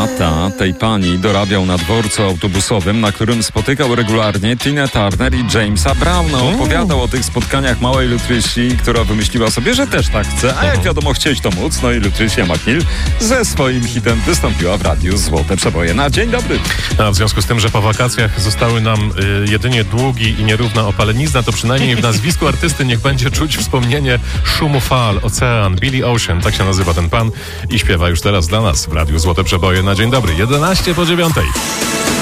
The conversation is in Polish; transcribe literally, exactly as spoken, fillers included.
tata tej pani dorabiał na dworcu autobusowym, na którym spotykał regularnie Tina Turner i Jamesa Browna. Opowiadał o tych spotkaniach małej Lutrysi, która wymyśliła sobie, że też tak chce. A jak wiadomo, chcieć to móc. No i Lutrysia McNeil ze swoim hitem wystąpiła w radiu Złote Przeboje. Na dzień dobry. A w związku z tym, że po wakacjach zostały nam y, jedynie długi i nierówna opalenizna, to przynajmniej w nazwisku artysty niech będzie czuć wspomnienie szumu fal, ocean, Billy Ocean, tak się nazywa ten pan i śpiewa już teraz dla nas w radiu Złote Przeboje. Na dzień dobry, jedenaście po dziewiątej.